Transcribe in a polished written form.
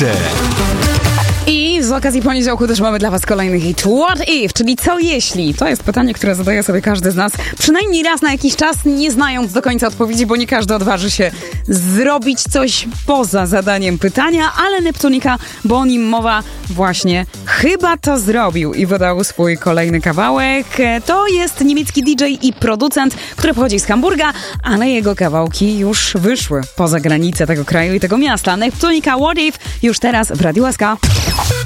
granice. I z okazji poniedziałku też mamy dla was kolejny hit What If, czyli co jeśli? To jest pytanie, które zadaje sobie każdy z nas przynajmniej raz na jakiś czas, nie znając do końca odpowiedzi, bo nie każdy odważy się zrobić coś poza zadaniem pytania, ale Neptunika, bo o nim mowa, właśnie chyba to zrobił i wydał swój kolejny kawałek. To jest niemiecki DJ i producent, który pochodzi z Hamburga, ale jego kawałki już wyszły poza granice tego kraju i tego miasta. Neptunika What If już teraz w Radiu SK.